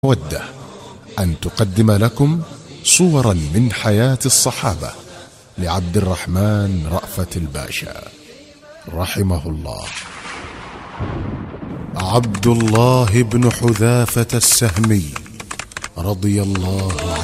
مودة أن تقدم لكم صورا من حياة الصحابة لعبد الرحمن رأفت الباشا رحمه الله. عبد الله بن حذافة السهمي رضي الله عنه